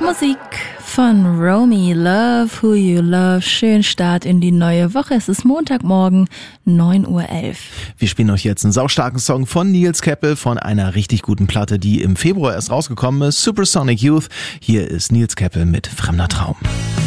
Musik von Romy, Love Who You Love. Schönen Start in die neue Woche. Es ist Montagmorgen, 9:11 Uhr. Wir spielen euch jetzt einen saustarken Song von Nils Keppel von einer richtig guten Platte, die im Februar erst rausgekommen ist. Supersonic Youth. Hier ist Nils Keppel mit Fremder Traum.